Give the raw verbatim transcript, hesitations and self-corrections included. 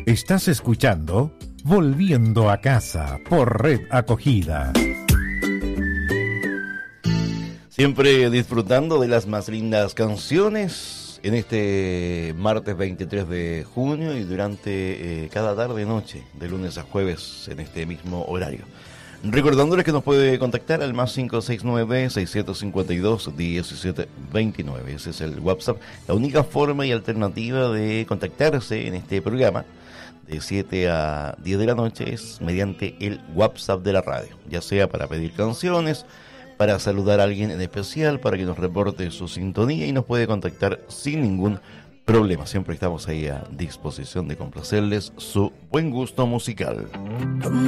Estás escuchando Volviendo a Casa por Red Acogida. Siempre disfrutando de las más lindas canciones en este martes veintitrés de junio y durante eh, cada tarde y noche, de lunes a jueves en este mismo horario. Recordándoles que nos puede contactar al más cinco seis nueve, seis siete cinco dos, uno siete dos nueve. Ese es el WhatsApp, la única forma y alternativa de contactarse en este programa de siete a diez de la noche es mediante el WhatsApp de la radio, ya sea para pedir canciones, para saludar a alguien en especial, para que nos reporte su sintonía, y nos puede contactar sin ningún problema. Siempre estamos ahí a disposición de complacerles su buen gusto musical.